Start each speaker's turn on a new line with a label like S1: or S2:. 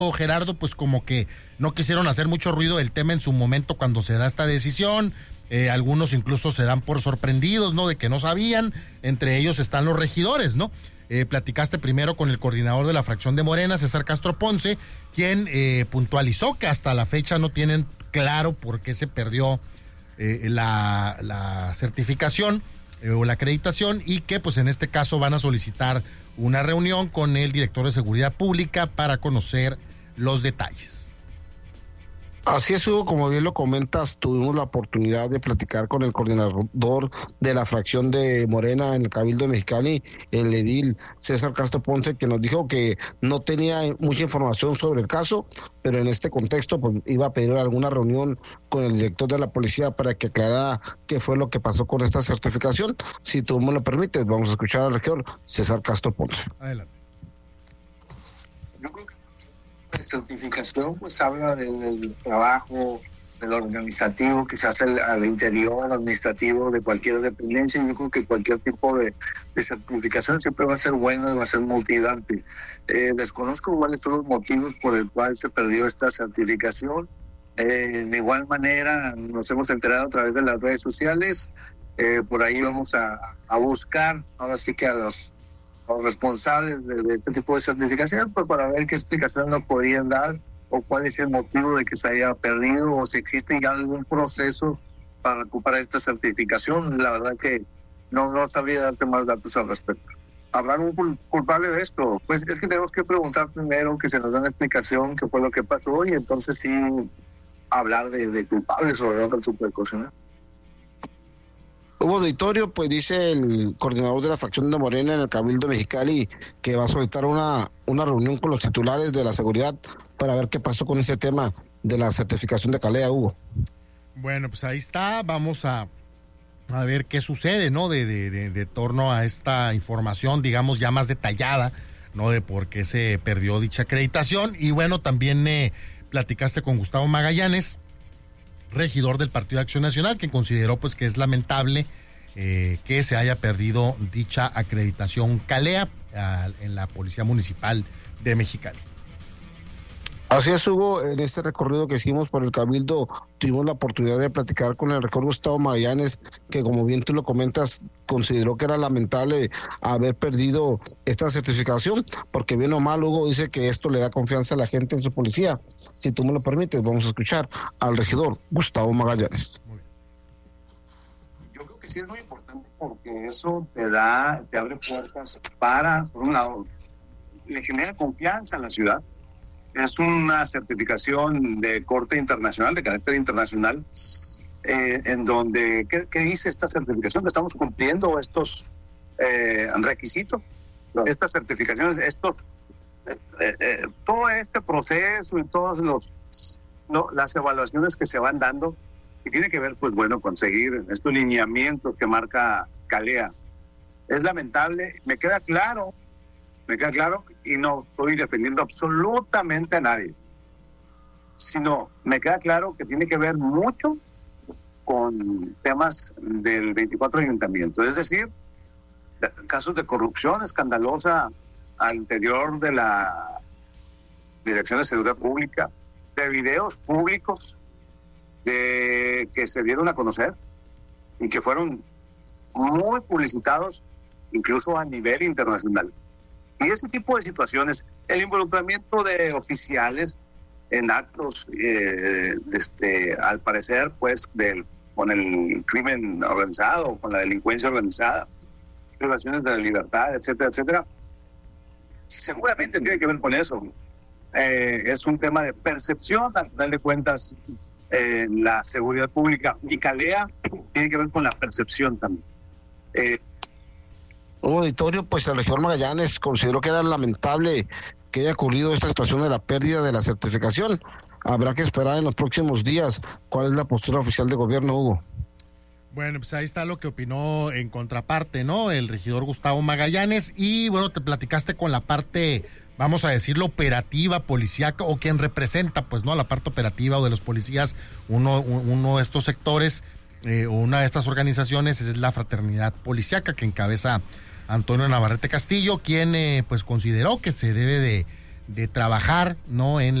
S1: Gerardo, pues como que no quisieron hacer mucho ruido del tema en su momento cuando se da esta decisión. Algunos incluso se dan por sorprendidos, ¿no? De que no sabían. Entre ellos están los regidores, ¿no? Platicaste primero con el coordinador de la fracción de Morena, César Castro Ponce, quien puntualizó que hasta la fecha no tienen claro por qué se perdió la certificación o la acreditación, y que pues en este caso van a solicitar una reunión con el director de Seguridad Pública para conocer los detalles.
S2: Así es, Hugo, como bien lo comentas, tuvimos la oportunidad de platicar con el coordinador de la fracción de Morena en el Cabildo de Mexicali, el edil César Castro Ponce, que nos dijo que no tenía mucha información sobre el caso, pero en este contexto pues iba a pedir alguna reunión con el director de la policía para que aclarara qué fue lo que pasó con esta certificación. Si tú me lo permites, vamos a escuchar al regidor César Castro Ponce.
S1: Adelante.
S3: Yo creo que la certificación pues habla del trabajo, del organizativo que se hace al interior administrativo de cualquier dependencia. Yo creo que cualquier tipo de certificación siempre va a ser bueno y va a ser motivante. Desconozco cuáles son los motivos por el cual se perdió esta certificación. De igual manera nos hemos enterado a través de las redes sociales. Por ahí vamos a buscar ahora sí que a los responsables de este tipo de certificación, pues para ver qué explicación nos podrían dar o cuál es el motivo de que se haya perdido o si existe ya algún proceso para recuperar esta certificación. La verdad que no sabría darte más datos al respecto. ¿Habrá un culpable de esto? Pues es que tenemos que preguntar primero, que se nos dé una explicación qué fue lo que pasó y entonces sí hablar de culpables o de otro tipo de cosas, ¿no?
S2: Hugo auditorio, pues dice el coordinador de la fracción de Morena en el Cabildo Mexicali que va a solicitar una reunión con los titulares de la seguridad para ver qué pasó con ese tema de la certificación de Calea, Hugo.
S1: Bueno, pues ahí está, vamos a ver qué sucede, ¿no? De torno a esta información, digamos, ya más detallada, ¿no? De por qué se perdió dicha acreditación. Y bueno, también platicaste con Gustavo Magallanes, regidor del Partido de Acción Nacional, que consideró pues que es lamentable que se haya perdido dicha acreditación Calea en la Policía Municipal de Mexicali.
S2: Así es, Hugo, en este recorrido que hicimos por el Cabildo tuvimos la oportunidad de platicar con el rector Gustavo Magallanes, que como bien tú lo comentas, consideró que era lamentable haber perdido esta certificación, porque bien o mal, Hugo, dice que esto le da confianza a la gente en su policía. Si tú me lo permites, vamos a escuchar al regidor Gustavo Magallanes.
S3: Yo creo que sí es muy importante porque eso te abre puertas para, por un lado, le genera confianza a la ciudad. Es una certificación de corte internacional, de carácter internacional, en donde, ¿qué dice esta certificación? Que estamos cumpliendo estos requisitos, estas certificaciones, todo este proceso y todas las evaluaciones que se van dando, y tiene que ver, pues bueno, con seguir estos lineamientos que marca Calea. Es lamentable, me queda claro, y no estoy defendiendo absolutamente a nadie, sino me queda claro que tiene que ver mucho con temas del 24 ayuntamiento, es decir, casos de corrupción escandalosa al interior de la Dirección de Seguridad Pública, de videos públicos que se dieron a conocer y que fueron muy publicitados incluso a nivel internacional. Y ese tipo de situaciones, el involucramiento de oficiales en actos, al parecer, pues, con el crimen organizado, con la delincuencia organizada, privaciones de la libertad, etcétera, etcétera, seguramente tiene que ver con eso. Es un tema de percepción, al final de cuentas, la seguridad pública y Calea tiene que ver con la percepción también.
S2: Auditorio, pues el regidor Magallanes consideró que era lamentable que haya ocurrido esta situación de la pérdida de la certificación. Habrá que esperar en los próximos días cuál es la postura oficial de gobierno, Hugo.
S1: Bueno, pues ahí está lo que opinó en contraparte, ¿no? El regidor Gustavo Magallanes. Y bueno, te platicaste con la parte, vamos a decirlo, operativa, policíaca, o quien representa, pues, ¿no? La parte operativa o de los policías, uno de estos sectores, una de estas organizaciones es la Fraternidad Policíaca, que encabeza Antonio Navarrete Castillo, quien pues consideró que se debe de trabajar, ¿no?, en